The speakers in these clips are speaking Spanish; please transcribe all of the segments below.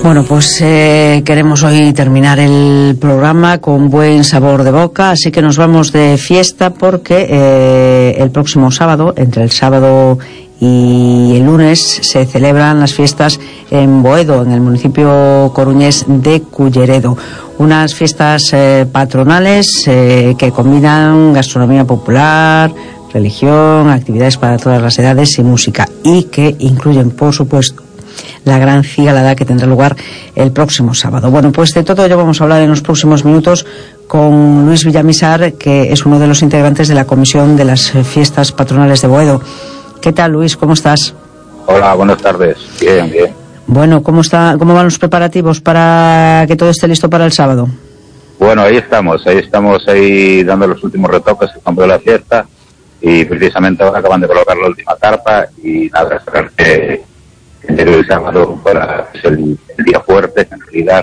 Bueno, pues queremos hoy terminar el programa con buen sabor de boca, así que nos vamos de fiesta porque el próximo sábado, entre el sábado y el lunes, se celebran las fiestas en Boedo, en el municipio coruñés de Culleredo. Unas fiestas patronales que combinan gastronomía popular, religión, actividades para todas las edades y música, y que incluyen, por supuesto, la gran cigalada que tendrá lugar el próximo sábado. Bueno, pues de todo ello vamos a hablar en los próximos minutos con Luis Villamizar, que es uno de los integrantes de la comisión de las fiestas patronales de Boedo. ¿Qué tal, Luis? ¿Cómo estás? Hola, buenas tardes. Bien, bien. Bueno, ¿cómo van los preparativos para que todo esté listo para el sábado? Bueno, ahí estamos dando los últimos retoques al campo de la fiesta, y precisamente ahora acaban de colocar la última carpa y nada, esperar que el sábado fuera el día fuerte en realidad,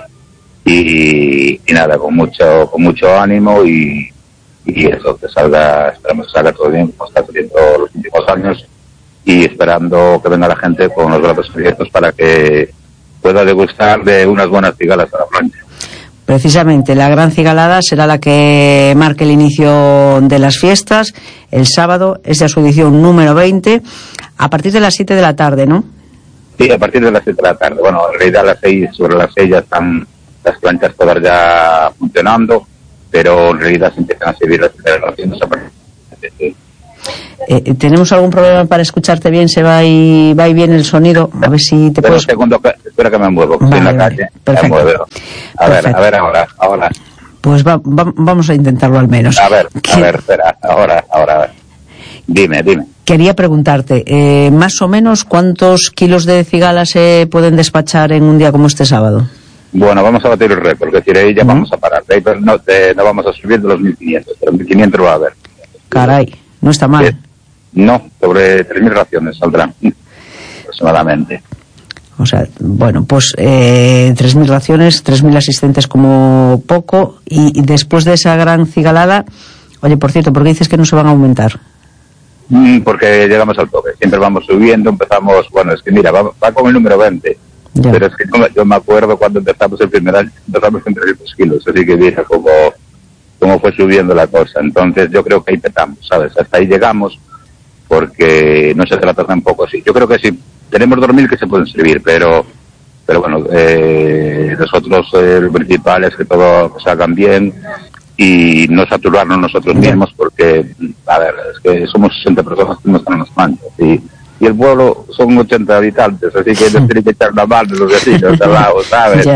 y nada, con mucho ánimo y eso, esperamos que salga todo bien como está saliendo los últimos años, y esperando que venga la gente con los brazos abiertos para que pueda degustar de unas buenas cigalas a la plancha. Precisamente, la gran cigalada será la que marque el inicio de las fiestas. El sábado es ya su edición número 20, a partir de las 7 de la tarde, ¿no? Sí, a partir de las 7 de la tarde. Bueno, en realidad sobre las 6 ya están las planchas todas ya funcionando, pero en realidad se empiezan a servir las celebraciones a partir de 7. ¿Tenemos algún problema para escucharte bien? ¿Se va y bien el sonido? A ver si te puedo... Un segundo, espera que me muevo, que estoy en la calle. Perfecto. Me muevo. A ver, ahora. Pues vamos a intentarlo al menos. A ver, espera, ahora. Dime. Quería preguntarte, más o menos, ¿cuántos kilos de cigala se pueden despachar en un día como este sábado? Bueno, vamos a batir el récord, es decir, ahí ya vamos a parar. Ahí no vamos a subir de los 1.500, pero 1.500 va a haber. Caray, no está mal. No, sobre 3.000 raciones saldrán, aproximadamente. O sea, bueno, pues 3.000 raciones, 3.000 asistentes como poco, y después de esa gran cigalada, oye, por cierto, ¿por qué dices que no se van a aumentar? Porque llegamos al tope, siempre vamos subiendo, empezamos, bueno, es que mira, va con el número 20, ya. Pero es que yo me acuerdo cuando empezamos el primer año, empezamos en 300 kilos, así que mira cómo fue subiendo la cosa. Entonces yo creo que ahí petamos, ¿sabes? Hasta ahí llegamos, porque no se trata tampoco así. Yo creo que sí, tenemos 2.000 que se pueden servir, pero bueno, nosotros lo principal es que todo salga bien y no saturarnos nosotros mismos, porque, a ver, es que somos 60 personas que no están en las planchas, y el pueblo son 80 habitantes, así que nos tiene que echar una mano de los vecinos al lado, ¿sabes?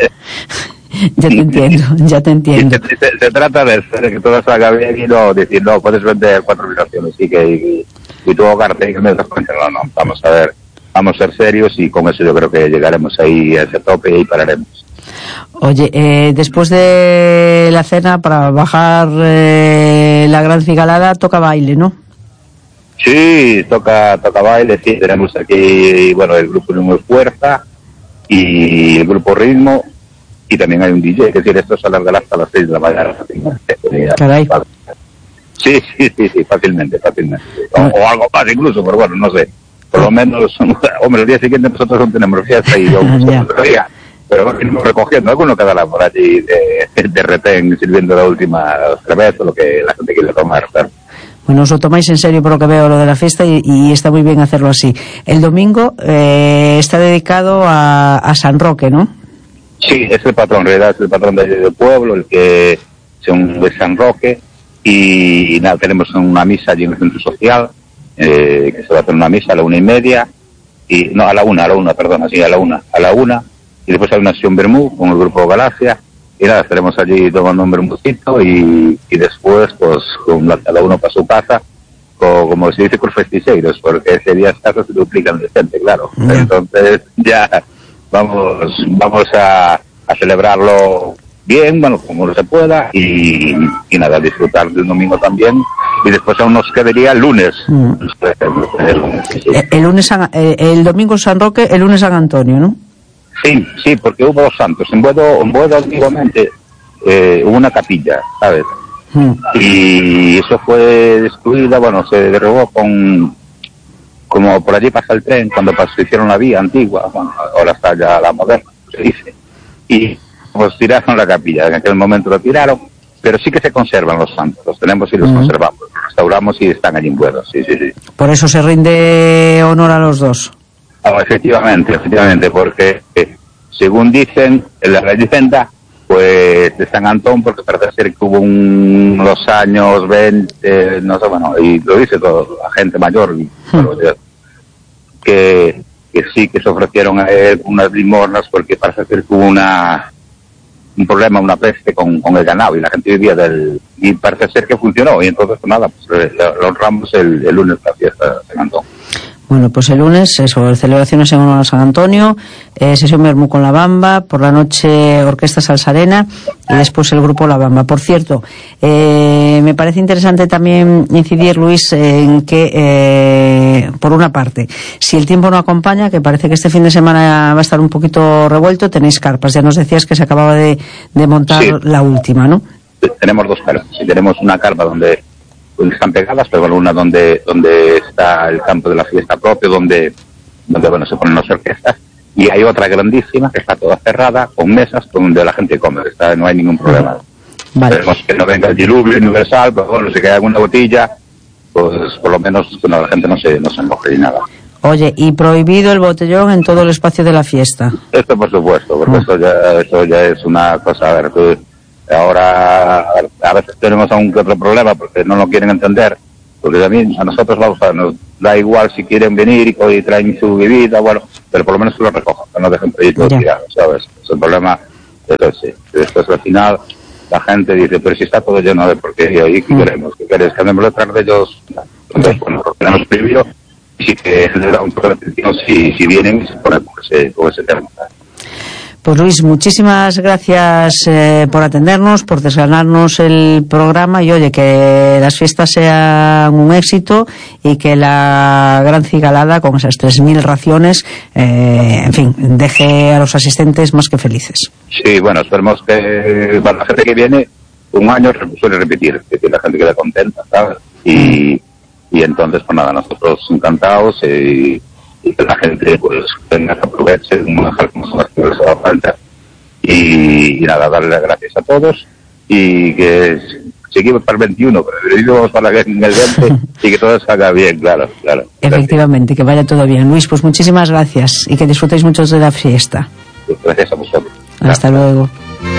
Ya te entiendo. Se trata de que todo salga bien y no decir, no, puedes vender 4.000 raciones y tu ahogarte y que me das cuenta. No, vamos a ver, vamos a ser serios, y con eso yo creo que llegaremos ahí a ese tope y ahí pararemos. Oye, después de la cena, para bajar la gran cigalada, toca baile, ¿no? Sí, toca baile, sí, tenemos aquí, bueno, el grupo Número Fuerza y el grupo Ritmo, y también hay un DJ, es decir, esto se alargará hasta las 6 de la mañana. Caray. Sí, fácilmente. O algo más incluso, pero bueno, no sé. Por lo menos, hombre, el día siguiente nosotros no tenemos fiesta y yo otro día. Pero bueno, recogiendo alguno quedará por allí de retén, sirviendo la última cerveza, lo que la gente quiere tomar, claro. Bueno, os lo tomáis en serio por lo que veo, lo de la fiesta, y está muy bien hacerlo así. El domingo está dedicado a San Roque, ¿no? Sí, es el patrón, en realidad es el patrón del pueblo, el que es San Roque, y nada, tenemos una misa allí en el centro social, que se va a hacer una misa a la 1:30, y no, a la una, perdona, sí, a la una, y después hay una sesión vermú con el grupo Galaxia, y nada, estaremos allí tomando un vermucito, y después, pues, cada uno para su casa, como se dice, con festixeiros, porque ese día las casas se duplican de gente, claro. Entonces, ya vamos a celebrarlo bien, bueno, como se pueda, y nada, disfrutar del domingo también, y después aún nos quedaría el lunes. El domingo San Roque, el lunes San Antonio, ¿no? Sí, porque hubo dos santos. En Boedo antiguamente hubo una capilla, ¿sabes? Y eso fue destruida, bueno, se derribó como por allí pasa el tren, cuando hicieron la vía antigua, bueno, ahora está ya la moderna. se dice. Y pues tiraron la capilla, en aquel momento lo tiraron, pero sí que se conservan los santos, los tenemos y los conservamos, los restauramos y están allí en Buenos, sí. Por eso se rinde honor a los dos. Efectivamente, porque según dicen en la leyenda, pues de San Antón, porque parece ser que hubo los años 20, no sé, bueno, y lo dice toda la gente mayor, que sí que se ofrecieron unas limosnas porque parece ser que hubo un problema, una peste con el ganado y la gente vivía y parece ser que funcionó, y entonces pues nada, pues lo honramos el lunes la fiesta de San Antón. Bueno, pues el lunes, celebraciones en honor a San Antonio, sesión Vermú con La Bamba, por la noche Orquesta Salsarena y después el grupo La Bamba. Por cierto, me parece interesante también incidir, Luis, en que, por una parte, si el tiempo no acompaña, que parece que este fin de semana va a estar un poquito revuelto, tenéis carpas. Ya nos decías que se acababa de montar la última, ¿no? Tenemos dos carpas. Sí, tenemos una carpa donde están pegadas, pero bueno, una donde está el campo de la fiesta propio, donde bueno, se ponen las orquestas, y hay otra grandísima que está toda cerrada, con mesas, donde la gente come, no hay ningún problema. Vale. Esperemos que no venga el diluvio universal, pero bueno, si queda alguna botella, pues por lo menos bueno, la gente no se enoje ni nada. Oye, y prohibido el botellón en todo el espacio de la fiesta. Esto por supuesto, porque esto ya es una cosa, a ver, ahora a veces tenemos algún que otro problema porque no lo quieren entender, porque a nosotros nos da igual si quieren venir y traen su bebida, bueno, pero por lo menos que lo recojan, que no dejen pedir todo tirado, ¿sabes? Es el problema, entonces después al final la gente dice, pero si está todo lleno de porquería, ¿y qué queremos? ¿Qué quieres? Que andemos detrás de ellos. Entonces, bueno, lo tenemos prohibido, y sí que les da un poco de atención si vienen y se ponen con ese tema. Pues Luis, muchísimas gracias por atendernos, por desgranarnos el programa, y oye, que las fiestas sean un éxito y que la gran cigalada con esas 3.000 raciones, en fin, deje a los asistentes más que felices. Sí, bueno, esperemos que para la gente que viene, un año suele repetir, que la gente queda contenta, ¿sabes? Y entonces, pues nada, nosotros encantados y que la gente pues tenga que aprovechar un manjar como son las que se da falta y nada, darle las gracias a todos y que seguimos para el 21, pero vivimos para el 20 y que todo salga bien, claro. Efectivamente, que vaya todo bien. Luis, pues muchísimas gracias y que disfrutéis mucho de la fiesta. Gracias a vosotros. Hasta luego.